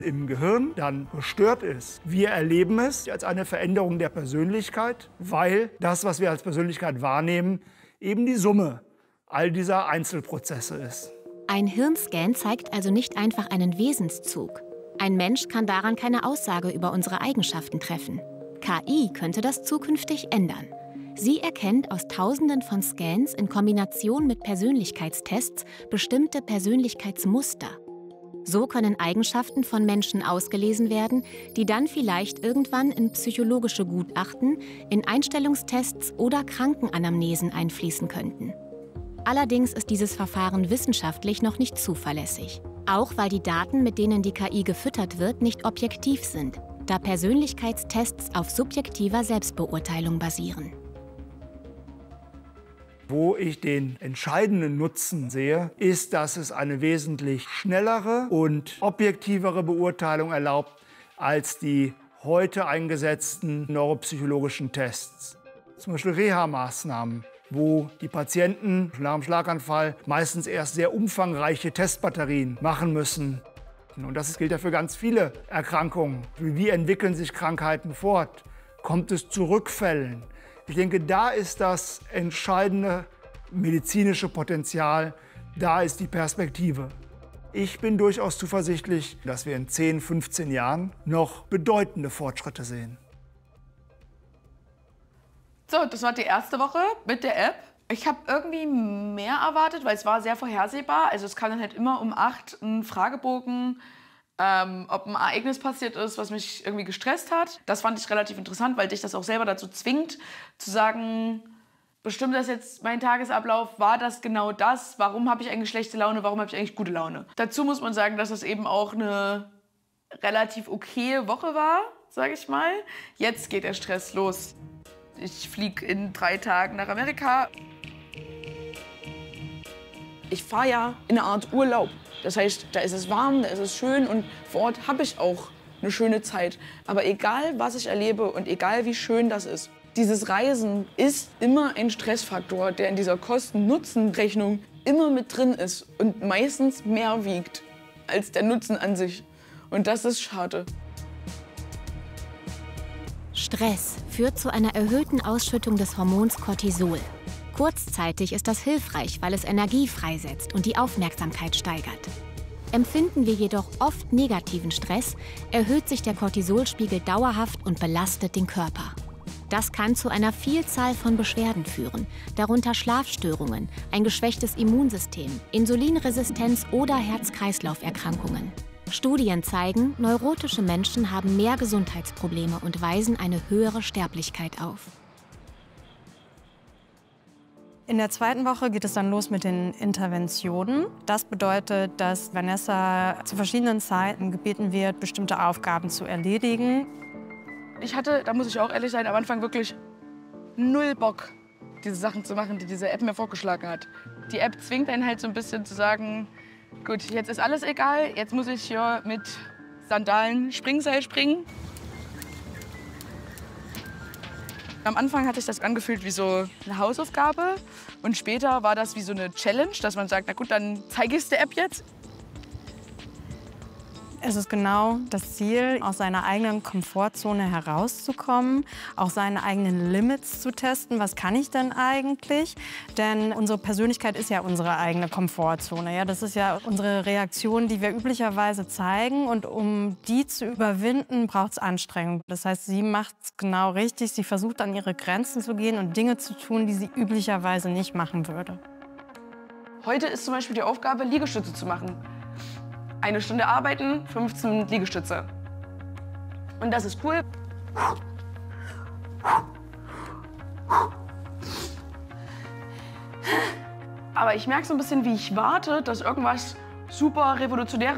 im Gehirn dann gestört ist. Wir erleben es als eine Veränderung der Persönlichkeit, weil das, was wir als Persönlichkeit wahrnehmen, eben die Summe all dieser Einzelprozesse ist. Ein Hirnscan zeigt also nicht einfach einen Wesenszug. Ein Mensch kann daran keine Aussage über unsere Eigenschaften treffen. KI könnte das zukünftig ändern. Sie erkennt aus Tausenden von Scans in Kombination mit Persönlichkeitstests bestimmte Persönlichkeitsmuster. So können Eigenschaften von Menschen ausgelesen werden, die dann vielleicht irgendwann in psychologische Gutachten, in Einstellungstests oder Krankenanamnesen einfließen könnten. Allerdings ist dieses Verfahren wissenschaftlich noch nicht zuverlässig. Auch weil die Daten, mit denen die KI gefüttert wird, nicht objektiv sind, da Persönlichkeitstests auf subjektiver Selbstbeurteilung basieren. Wo ich den entscheidenden Nutzen sehe, ist, dass es eine wesentlich schnellere und objektivere Beurteilung erlaubt als die heute eingesetzten neuropsychologischen Tests. Zum Beispiel Reha-Maßnahmen, wo die Patienten nach dem Schlaganfall meistens erst sehr umfangreiche Testbatterien machen müssen. Und das gilt ja für ganz viele Erkrankungen. Wie entwickeln sich Krankheiten fort? Kommt es zu Rückfällen? Ich denke, da ist das entscheidende medizinische Potenzial, da ist die Perspektive. Ich bin durchaus zuversichtlich, dass wir in 10, 15 Jahren noch bedeutende Fortschritte sehen. So, das war die erste Woche mit der App. Ich habe irgendwie mehr erwartet, weil es war sehr vorhersehbar. Also es kam dann halt immer um 8 ein Fragebogen, ob ein Ereignis passiert ist, was mich irgendwie gestresst hat. Das fand ich relativ interessant, weil dich das auch selber dazu zwingt, zu sagen, bestimmt das jetzt mein Tagesablauf, war das genau das? Warum habe ich eigentlich schlechte Laune, warum habe ich eigentlich gute Laune? Dazu muss man sagen, dass es eben auch eine relativ okaye Woche war, sage ich mal. Jetzt geht der Stress los. Ich fliege in 3 Tagen nach Amerika. Ich fahre ja in eine Art Urlaub. Das heißt, da ist es warm, da ist es schön und vor Ort habe ich auch eine schöne Zeit. Aber egal, was ich erlebe und egal, wie schön das ist, dieses Reisen ist immer ein Stressfaktor, der in dieser Kosten-Nutzen-Rechnung immer mit drin ist und meistens mehr wiegt als der Nutzen an sich. Und das ist schade. Stress führt zu einer erhöhten Ausschüttung des Hormons Cortisol. Kurzzeitig ist das hilfreich, weil es Energie freisetzt und die Aufmerksamkeit steigert. Empfinden wir jedoch oft negativen Stress, erhöht sich der Cortisolspiegel dauerhaft und belastet den Körper. Das kann zu einer Vielzahl von Beschwerden führen, darunter Schlafstörungen, ein geschwächtes Immunsystem, Insulinresistenz oder Herz-Kreislauf-Erkrankungen. Studien zeigen, neurotische Menschen haben mehr Gesundheitsprobleme und weisen eine höhere Sterblichkeit auf. In der zweiten Woche geht es dann los mit den Interventionen. Das bedeutet, dass Vanessa zu verschiedenen Zeiten gebeten wird, bestimmte Aufgaben zu erledigen. Ich hatte, da muss ich auch ehrlich sein, am Anfang wirklich null Bock, diese Sachen zu machen, die diese App mir vorgeschlagen hat. Die App zwingt einen halt so ein bisschen zu sagen, gut, jetzt ist alles egal, jetzt muss ich hier mit Sandalen Springseil springen. Am Anfang hat sich das angefühlt wie so eine Hausaufgabe und später war das wie so eine Challenge, dass man sagt, na gut, dann zeige ich es der App jetzt. Es ist genau das Ziel, aus seiner eigenen Komfortzone herauszukommen, auch seine eigenen Limits zu testen. Was kann ich denn eigentlich? Denn unsere Persönlichkeit ist ja unsere eigene Komfortzone. Ja? Das ist ja unsere Reaktion, die wir üblicherweise zeigen. Und um die zu überwinden, braucht es Anstrengung. Das heißt, sie macht es genau richtig. Sie versucht, an ihre Grenzen zu gehen und Dinge zu tun, die sie üblicherweise nicht machen würde. Heute ist zum Beispiel die Aufgabe, Liegestütze zu machen. 1 Stunde arbeiten, 15 Liegestütze. Und das ist cool. Aber ich merke so ein bisschen, wie ich warte, dass irgendwas super Revolutionäres